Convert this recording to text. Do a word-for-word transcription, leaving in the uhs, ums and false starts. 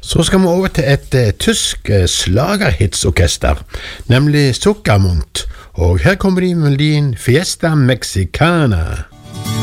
Så skal vi over til et eh, tysk eh, slagerhitsorkester, nemlig Zuckermund, og her kommer de med melodien Fiesta Mexicana.